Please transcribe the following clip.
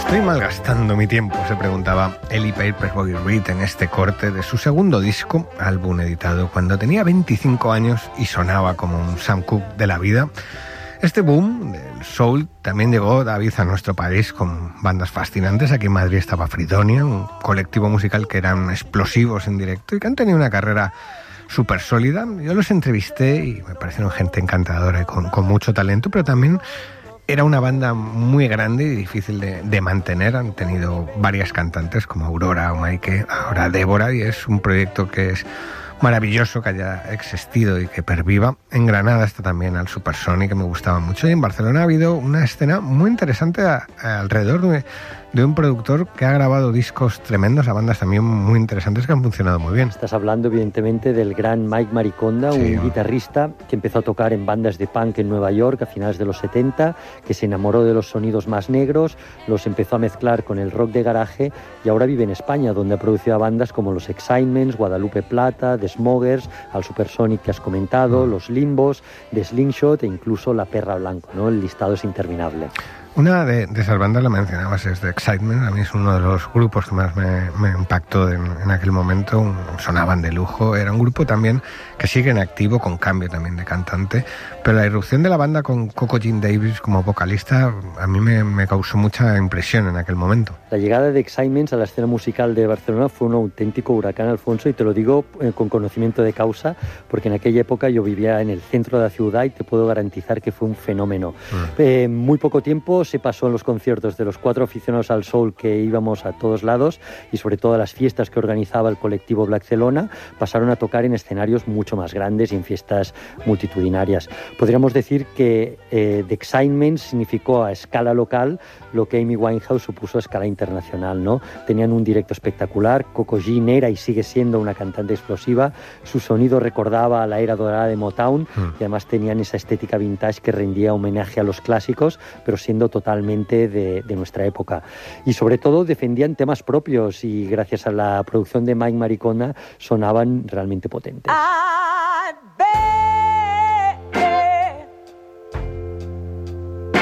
¿Estoy malgastando mi tiempo?, se preguntaba Ellie Paperboy Reed en este corte de su segundo disco, álbum editado cuando tenía 25 años y sonaba como un Sam Cooke de la vida. Este boom del soul también llegó, David, a nuestro país con bandas fascinantes. Aquí en Madrid estaba Fridonia, un colectivo musical que eran explosivos en directo y que han tenido una carrera súper sólida. Yo los entrevisté y me parecieron gente encantadora y con mucho talento, pero también era una banda muy grande y difícil de mantener. Han tenido varias cantantes como Aurora o Maike, ahora Débora, y es un proyecto que es maravilloso que haya existido y que perviva. En Granada está también al Supersonic, que me gustaba mucho, y en Barcelona ha habido una escena muy interesante alrededor de un productor que ha grabado discos tremendos a bandas también muy interesantes que han funcionado muy bien. Estás hablando evidentemente del gran Mike Mariconda, sí, un guitarrista que empezó a tocar en bandas de punk en Nueva York a finales de los 70, que se enamoró de los sonidos más negros, los empezó a mezclar con el rock de garaje y ahora vive en España, donde ha producido a bandas como los Excitements, Guadalupe Plata, The Smokers, al Supersonic que has comentado, los Limbos, The Slingshot e incluso La Perra Blanco, ¿no? El listado es interminable. Una de esas bandas, la mencionabas, es The Excitement. A mí es uno de los grupos que más me impactó en aquel momento. Sonaban de lujo. Era un grupo también que sigue en activo, con cambio también de cantante. Pero la irrupción de la banda con Coco Jean Davis como vocalista a mí me causó mucha impresión en aquel momento. La llegada de Excitements a la escena musical de Barcelona fue un auténtico huracán, Alfonso, y te lo digo con conocimiento de causa, porque en aquella época yo vivía en el centro de la ciudad y te puedo garantizar que fue un fenómeno. Muy poco tiempo se pasó en los conciertos de los 4 aficionados al soul que íbamos a todos lados y sobre todo a las fiestas que organizaba el colectivo Blackcelona, pasaron a tocar en escenarios mucho más grandes y en fiestas multitudinarias. Podríamos decir que The Excitement significó a escala local lo que Amy Winehouse supuso a escala internacional, ¿no? Tenían un directo espectacular, Coco Jean era y sigue siendo una cantante explosiva, su sonido recordaba a la era dorada de Motown y además tenían esa estética vintage que rendía homenaje a los clásicos, pero siendo totalmente de nuestra época. Y sobre todo defendían temas propios y gracias a la producción de Mike Mariconda sonaban realmente potentes.